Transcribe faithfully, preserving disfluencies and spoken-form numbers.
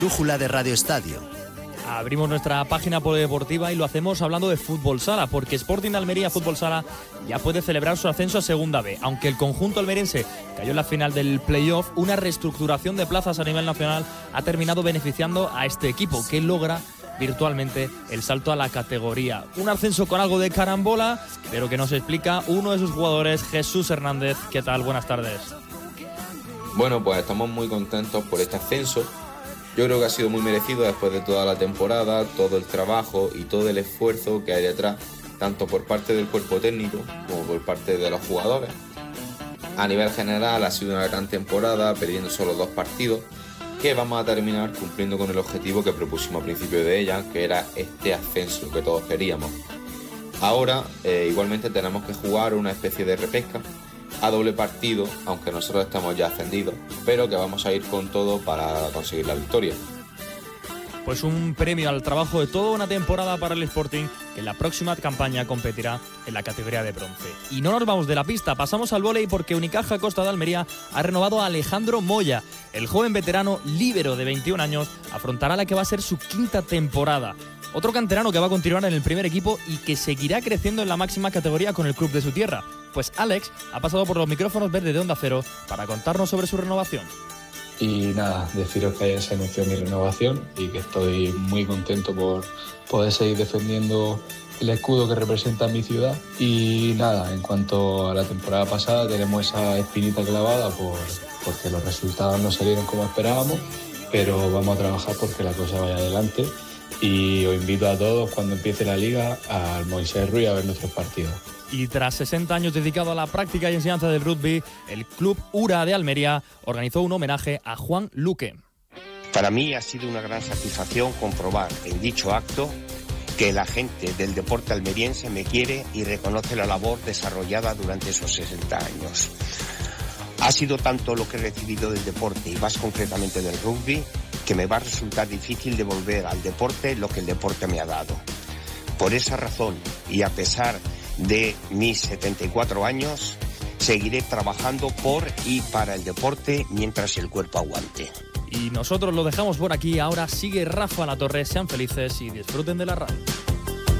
Brújula de Radio Estadio. Abrimos nuestra página polideportiva y lo hacemos hablando de fútbol sala, porque Sporting de Almería Fútbol Sala ya puede celebrar su ascenso a Segunda B. Aunque el conjunto almeriense cayó en la final del playoff, una reestructuración de plazas a nivel nacional ha terminado beneficiando a este equipo, que logra virtualmente el salto a la categoría. Un ascenso con algo de carambola, pero que nos explica uno de sus jugadores, Jesús Hernández. ¿Qué tal? Buenas tardes. Bueno, pues estamos muy contentos por este ascenso. Yo creo que ha sido muy merecido después de toda la temporada, todo el trabajo y todo el esfuerzo que hay detrás, tanto por parte del cuerpo técnico como por parte de los jugadores. A nivel general ha sido una gran temporada, perdiendo solo dos partidos, que vamos a terminar cumpliendo con el objetivo que propusimos a principio de ella, que era este ascenso que todos queríamos. Ahora, eh, igualmente tenemos que jugar una especie de repesca a doble partido, aunque nosotros estamos ya ascendidos, pero que vamos a ir con todo para conseguir la victoria. Pues un premio al trabajo de toda una temporada para el Sporting, que en la próxima campaña competirá en la categoría de bronce. Y no nos vamos de la pista, pasamos al vóley, porque Unicaja Costa de Almería ha renovado a Alejandro Moya. El joven veterano líbero de veintiún años afrontará la que va a ser su quinta temporada. Otro canterano que va a continuar en el primer equipo y que seguirá creciendo en la máxima categoría con el club de su tierra. Pues Alex ha pasado por los micrófonos verdes de Onda Cero para contarnos sobre su renovación. Y nada, deciros que ayer se anunció mi renovación y que estoy muy contento por poder seguir defendiendo el escudo que representa mi ciudad. Y nada, en cuanto a la temporada pasada, tenemos esa espinita clavada por, porque los resultados no salieron como esperábamos, pero vamos a trabajar porque la cosa vaya adelante. Y os invito a todos, cuando empiece la liga, al Moisés Ruiz a ver nuestros partidos. Y tras sesenta años dedicado a la práctica y enseñanza del rugby, el Club Ura de Almería organizó un homenaje a Juan Luque. Para mí ha sido una gran satisfacción comprobar en dicho acto que la gente del deporte almeriense me quiere y reconoce la labor desarrollada durante esos sesenta años. Ha sido tanto lo que he recibido del deporte y más concretamente del rugby, que me va a resultar difícil devolver al deporte lo que el deporte me ha dado. Por esa razón, y a pesar de mis setenta y cuatro años, seguiré trabajando por y para el deporte mientras el cuerpo aguante. Y nosotros lo dejamos por aquí. Ahora sigue Rafa La Torre. Sean felices y disfruten de la radio.